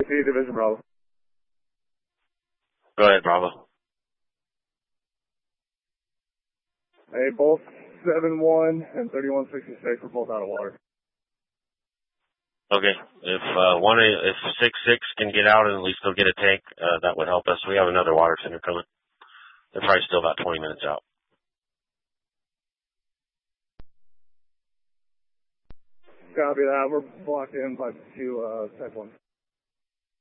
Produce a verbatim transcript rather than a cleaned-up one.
C, Division Bravo. Go ahead, Bravo. Hey, both seven one and thirty-one sixty-six are both out of water. Okay. If uh, one, if six six can get out and at least they'll get a tank, uh, that would help us. We have another water tender coming. They're probably still about twenty minutes out. Copy that. We're blocked in by two uh, Type one.